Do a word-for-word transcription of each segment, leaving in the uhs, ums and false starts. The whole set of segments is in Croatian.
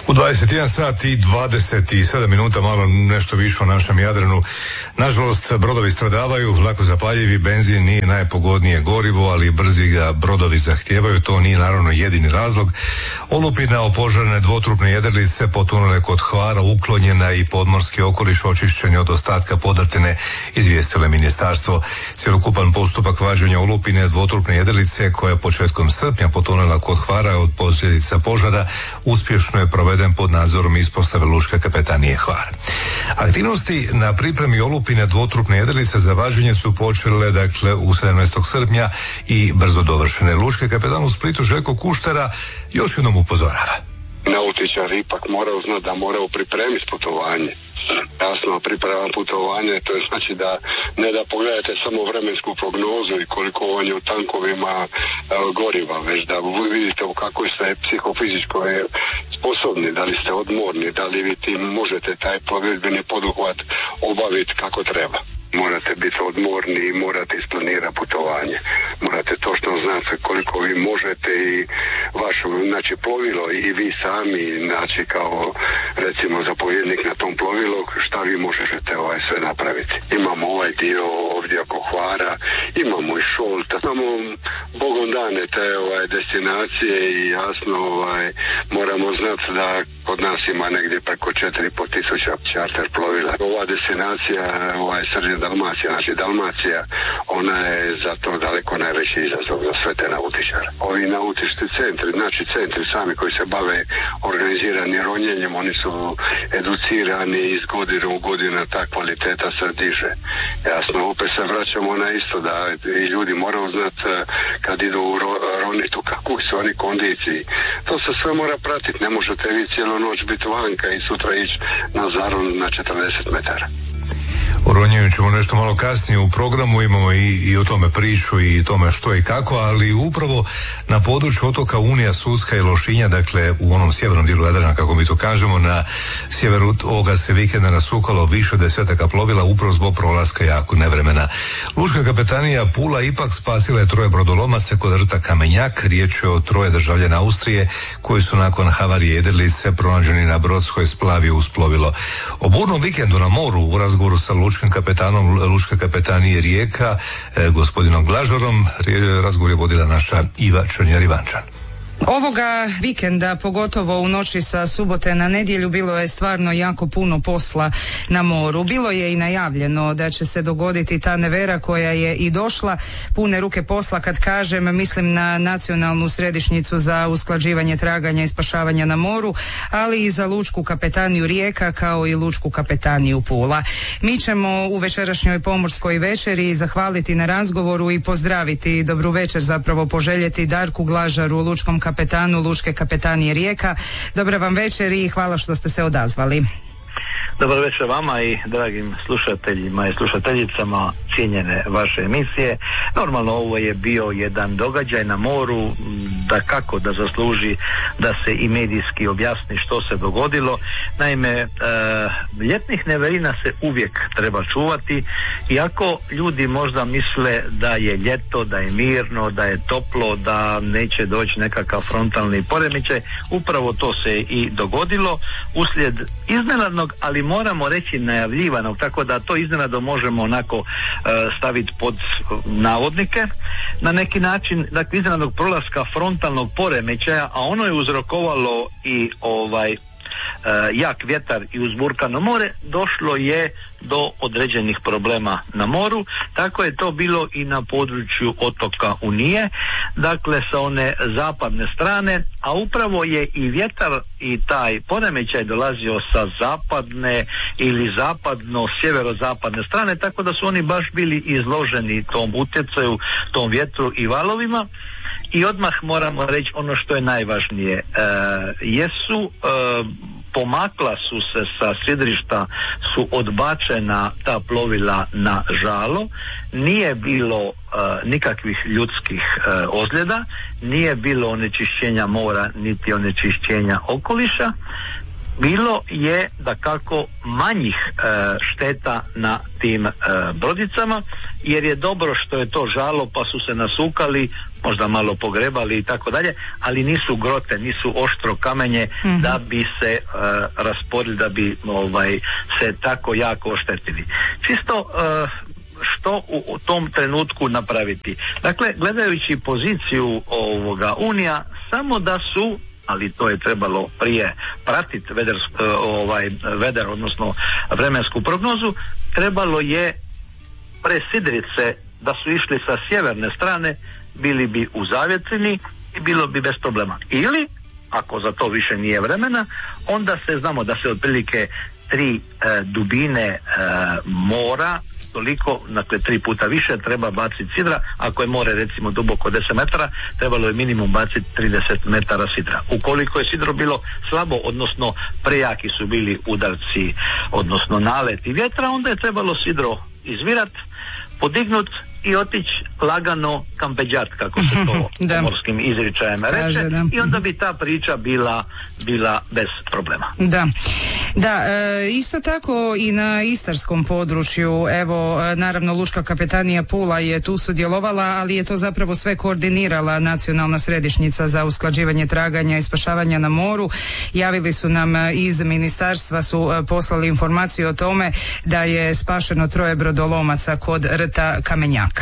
U dvadeset jedan sat i dvadeset sedam minuta, malo nešto više o našem Jadranu. Nažalost, brodovi stradavaju, lako zapaljivi, benzin nije najpogodnije gorivo, ali brzi ga brodovi zahtijevaju, to nije naravno jedini razlog. Olupina, opožarene dvotrupne jedrilice potonule kod Hvara, uklonjena i podmorski okoliš očišćen od ostatka podrtine, izvijestilo je ministarstvo. Cjelokupan postupak vađenja olupine dvotrupne jedrilice, koja je početkom srpnja potonula kod Hvara od posljedica požara, uspješno je proveden pod nadzorom ispostave Lučke kapetanije Hvar. Aktivnosti na pripremi olupine dvotrupne jedrilice za vađenje su počele dakle u sedamnaestog srpnja i brzo dovršene. Lučki kapetan u Splitu Željko Kuštara još jednom upozorava. Nautičar ipak morao znati da morao pripremiti putovanje. Jasno, priprema putovanje, to je znači da ne da pogledate samo vremensku prognozu i koliko on je u tankovima e, goriva, već da vi vidite u kakvoj ste psihofizičkoj sposobni, da li ste odmorni, da li vi tim možete taj plovidbeni poduhvat obaviti kako treba. Morate biti odmorni i morate isplanirati putovanje. Morate točno znati koliko vi možete i vaše, znači, plovilo i vi sami, znači, kao recimo zapovjednik na tom plovilu, šta vi možete ovaj sve napraviti. Imamo ovaj dio ovdje oko Hvara, imamo i Šolta, imamo bogom dane te ovaj destinacije i jasno ovaj moramo znati da kod nas ima negdje preko četiri i pol tisuća čarter plovila. Ova destinacija, ovaj srđan Dalmacija, znači Dalmacija, ona je zato daleko najveći izazov za sve te nautičare. Ovi nautički centri, znači centri sami koji se bave organiziranim ronjenjem, oni su educirani iz godine u godinu, ta kvaliteta se diže. Jasno, opet se vraćamo na isto da i ljudi moraju znati kad idu u ro, ronitu, kakvu su oni kondiciji. To se sve mora pratiti, ne možete vi cijelu noć biti vanka i sutra ići na zaron na četrdeset metara. O ronjenju ćemo nešto malo kasnije u programu, imamo i, i o tome priču i tome što i kako, ali upravo na području otoka Unija, Suska i Lošinja, dakle u onom sjevernom dijelu Jadrana, kako mi to kažemo, na sjeveru ovoga se vikenda nasukalo više desetaka plovila upravo zbog prolaska jako nevremena. Lučka kapetanija Pula ipak spasila je troje brodolomaca kod rta Kamenjak. Riječ je o troje državljana Austrije koji su nakon havarije jedrilice pronađeni na brodskoj splavi uz plovilo. O burnom vikendu na moru u razgovoru sa lučkim kapetanom Lučke kapetanije Rijeka, eh, gospodinom Glažarom, razgovor je vodila naša Iva Črnjar-Ivančan. Ovoga vikenda, pogotovo u noći sa subote na nedjelju, bilo je stvarno jako puno posla na moru. Bilo je i najavljeno da će se dogoditi ta nevera koja je i došla. Pune ruke posla, kad kažem, mislim na nacionalnu središnjicu za usklađivanje traganja i spašavanja na moru, ali i za Lučku kapetaniju Rijeka kao i Lučku kapetaniju Pula. Mi ćemo u večerašnjoj pomorskoj večeri zahvaliti na razgovoru i pozdraviti, dobru večer zapravo poželjeti Darku Glažaru, lučkom kapetanu Lučke kapetanije Rijeka. Dobra vam večer i hvala što ste se odazvali. Dobar večer vama i dragim slušateljima i slušateljicama cijenjene vaše emisije. Normalno ovo je bio jedan događaj na moru, da kako da zasluži da se i medijski objasni što se dogodilo. Naime, e, ljetnih neverina se uvijek treba čuvati, iako ljudi možda misle da je ljeto, da je mirno, da je toplo, da neće doći nekakav frontalni poremećaj. Upravo to se i dogodilo uslijed iznenadnog, ali moramo reći najavljivanog, tako da to iznenado možemo onako uh, staviti pod navodnike na neki način, dakle iznenadnog prolaska frontalnog poremećaja, a ono je uzrokovalo i ovaj Uh, jak vjetar i uzburkano more, došlo je do određenih problema na moru. Tako je to bilo i na području otoka Unije, dakle sa one zapadne strane, a upravo je i vjetar i taj poremećaj dolazio sa zapadne ili zapadno sjeverozapadne strane, tako da su oni baš bili izloženi tom utjecaju, tom vjetru i valovima. I odmah moramo reći ono što je najvažnije, e, jesu e, pomakla su se sa sidrišta, su odbačena ta plovila na žalo, nije bilo uh, nikakvih ljudskih uh, ozljeda, nije bilo onečišćenja mora niti onečišćenja okoliša. bilo je da kako manjih e, šteta na tim e, brodicama, jer je dobro što je to žalo pa su se nasukali, možda malo pogrebali i tako dalje, ali nisu grote, nisu oštro kamenje mm-hmm. da bi se e, rasporili, da bi ovaj, se tako jako oštetili. Čisto e, što u, u tom trenutku napraviti? Dakle, gledajući poziciju ovoga Unija, samo da su, ali to je trebalo prije pratiti vedar, ovaj, vedar, odnosno vremensku prognozu, trebalo je presidrit se da su išli sa sjeverne strane, bili bi u zavjetrini i bilo bi bez problema. Ili, ako za to više nije vremena, onda se znamo da se otprilike tri e, dubine e, mora, toliko, dakle tri puta više treba baciti sidra. Ako je more recimo duboko deset metara, trebalo je minimum baciti trideset metara sidra. Ukoliko je sidro bilo slabo, odnosno prejaki su bili udarci, odnosno naleti vjetra, onda je trebalo sidro izvirat, podignut i otići lagano kampeđat, kako se to pomorskim izričajem reče, i onda bi ta priča bila, bila bez problema. Da, da e, isto tako i na istarskom području, evo, naravno Lučka kapetanija Pula je tu sudjelovala, ali je to zapravo sve koordinirala Nacionalna središnjica za usklađivanje traganja i spašavanja na moru. Javili su nam iz ministarstva, su poslali informaciju o tome da je spašeno troje brodolomaca kod rta Kamenjak.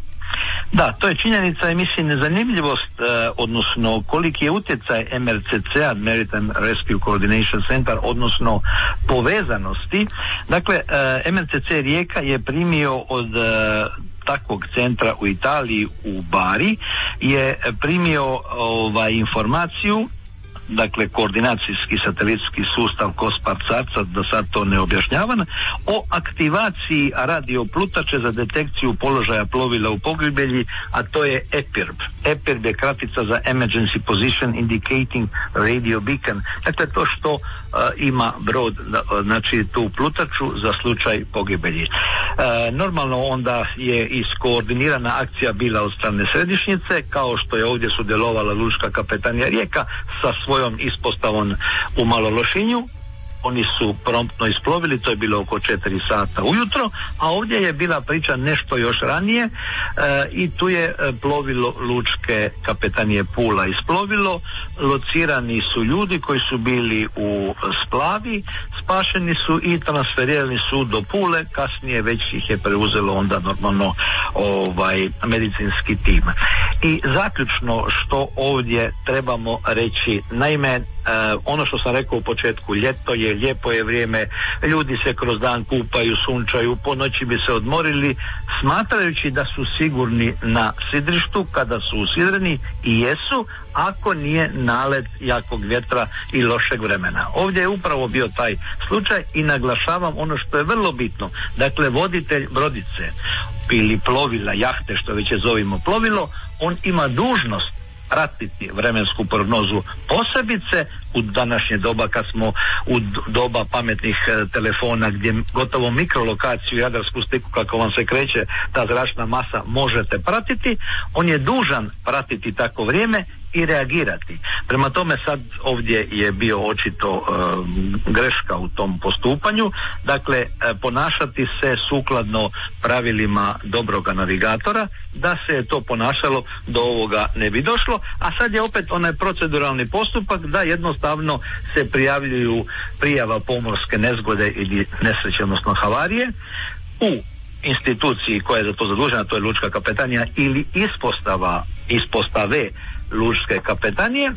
Da, to je činjenica i mislim zanimljivost, eh, odnosno koliki je utjecaj em er ce ce-a, Maritime Rescue Coordination Center, odnosno povezanosti. Dakle, eh, em er ce ce Rijeka je primio od eh, takvog centra u Italiji, u Bari, je primio ovaj, informaciju, dakle koordinacijski satelitski sustav Kospar-Carca, da sad to ne objašnjavam, o aktivaciji radioplutače za detekciju položaja plovila u pogibelji, a to je E P I R B. E P I R B je kratica za Emergency Position Indicating Radio Beacon. Dakle, to što uh, ima brod, znači tu plutaču za slučaj pogibelji. Uh, normalno onda je iskoordinirana akcija bila od strane središnjice, kao što je ovdje sudjelovala Lučka kapetanija Rijeka sa svojom ispostavom u Malološinju. Oni su promptno isplovili, to je bilo oko četiri sata ujutro, a ovdje je bila priča nešto još ranije e, i tu je plovilo Lučke kapetanije Pula isplovilo, locirani su ljudi koji su bili u splavi, spašeni su i transferirani su do Pule, kasnije već ih je preuzelo onda normalno ovaj medicinski tim. I zaključno što ovdje trebamo reći, naime, Uh, ono što sam rekao u početku, ljeto je, lijepo je vrijeme, ljudi se kroz dan kupaju, sunčaju, po noći bi se odmorili, smatrajući da su sigurni na sidrištu kada su usidreni, i jesu, ako nije nalet jakog vjetra i lošeg vremena. Ovdje je upravo bio taj slučaj i naglašavam ono što je vrlo bitno. Dakle, voditelj brodice ili plovila, jahte, što već je zovimo plovilo, on ima dužnost pratiti vremensku prognozu, posebice u današnje doba kad smo u doba pametnih e, telefona gdje gotovo mikrolokaciju i radarsku sliku kako vam se kreće ta zračna masa možete pratiti. On je dužan pratiti tako vrijeme i reagirati. Prema tome sad ovdje je bio očito e, greška u tom postupanju, dakle e, ponašati se sukladno pravilima dobroga navigatora. Da se je to ponašalo, do ovoga ne bi došlo, a sad je opet onaj proceduralni postupak da jednostavno se prijavljuju prijava pomorske nezgode ili nesreće, odnosno havarije, u instituciji koja je za to zadužena, to je Lučka kapetanija ili ispostava ispostave Lučke kapetanije,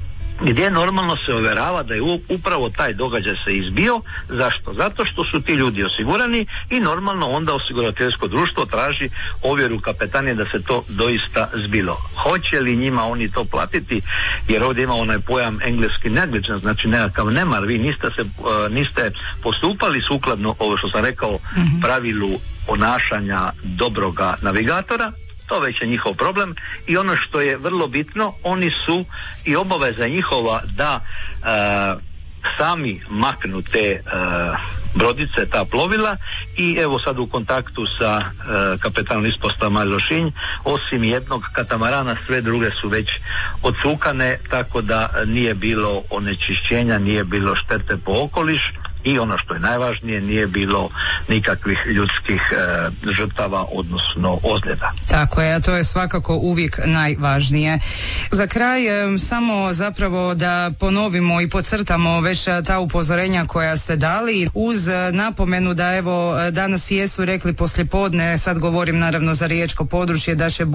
gdje normalno se ovjerava da je upravo taj događaj se izbio. Zašto? Zato što su ti ljudi osigurani i normalno onda osigurateljsko društvo traži ovjeru kapetanije da se to doista zbilo. Hoće li njima oni to platiti? Jer ovdje ima onaj pojam engleski negligence, znači nekakav nemar, vi niste, se, uh, niste postupali sukladno, ovo što sam rekao, mm-hmm. pravilu ponašanja dobroga navigatora. To već je njihov problem i ono što je vrlo bitno, oni su i obaveza njihova da e, sami maknu te e, brodice, ta plovila, i evo sad u kontaktu sa e, kapetanom ispostava Mali Lošinj, osim jednog katamarana sve druge su već odsukane, tako da nije bilo onečišćenja, nije bilo štete po okoliš i ono što je najvažnije, nije bilo nikakvih ljudskih e, žrtava, odnosno ozljeda. Tako je, a to je svakako uvijek najvažnije. Za kraj e, samo zapravo da ponovimo i podcrtamo već ta upozorenja koja ste dali, uz e, napomenu da evo danas jesu rekli poslijepodne, sad govorim naravno za riječko područje, da će